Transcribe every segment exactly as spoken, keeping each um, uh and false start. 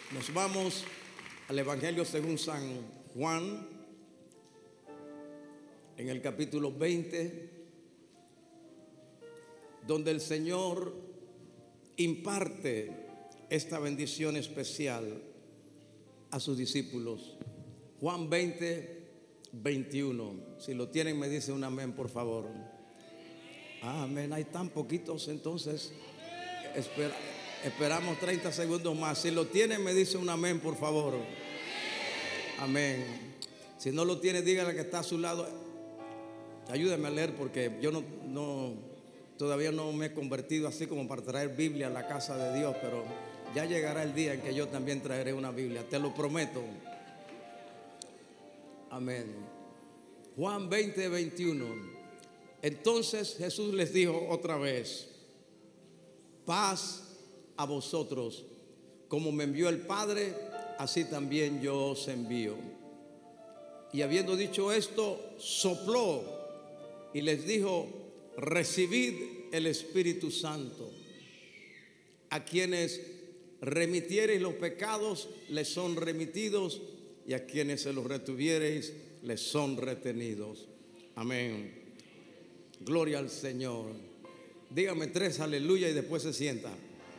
Nos vamos al Evangelio según San Juan, en el capítulo veinte, donde el Señor imparte esta bendición especial a sus discípulos. Juan veinte, veintiuno. Si lo tienen, me dice un amén, por favor. Amén. Hay tan poquitos, entonces espera, esperamos treinta segundos más. Si lo tienen, me dice un amén, por favor. Amén. Si no lo tiene, dígale que está a su lado. Ayúdeme a leer, porque yo no, no todavía no me he convertido así como para traer Biblia a la casa de Dios, pero ya llegará el día en que yo también traeré una Biblia, te lo prometo. Amén. Juan veinte, veintiuno. Entonces Jesús les dijo otra vez: paz a vosotros. Como me envió el Padre, así también yo os envío. Y habiendo dicho esto, sopló y les dijo: recibid el Espíritu Santo. A quienes remitiereis los pecados, les son remitidos, y a quienes se los retuviereis, les son retenidos. Amén. Gloria al Señor. Dígame tres aleluya y después se sienta.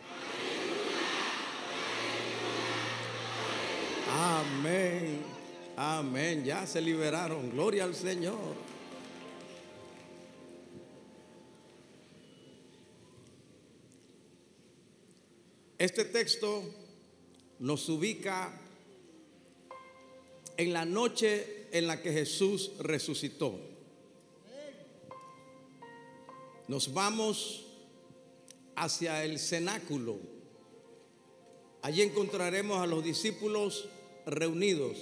Amén. Amén. Ya se liberaron. Gloria al Señor. Este texto nos ubica en la noche en la que Jesús resucitó. Nos vamos hacia el cenáculo. Allí encontraremos a los discípulos reunidos,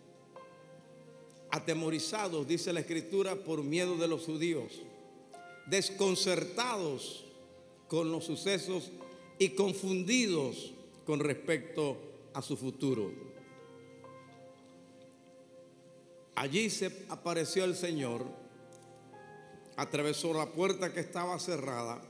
atemorizados, dice la Escritura, por miedo de los judíos, desconcertados con los sucesos y confundidos con respecto a su futuro. Allí se apareció el Señor, atravesó la puerta que estaba cerrada,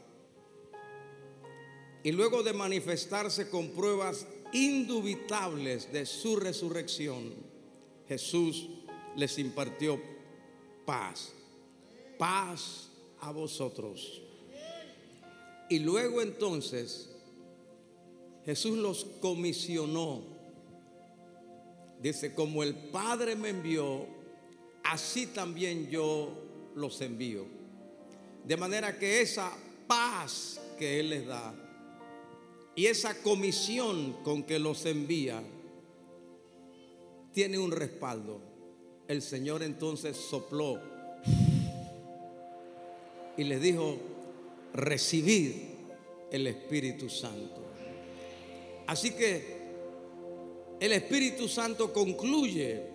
y luego de manifestarse con pruebas indubitables de su resurrección, Jesús les impartió paz. Paz a vosotros. Y luego entonces Jesús los comisionó. Dice: como el Padre me envió, así también yo los envío. De manera que esa paz que Él les da y esa comisión con que los envía tiene un respaldo. El Señor entonces sopló y les dijo: recibid el Espíritu Santo. Así que el Espíritu Santo concluye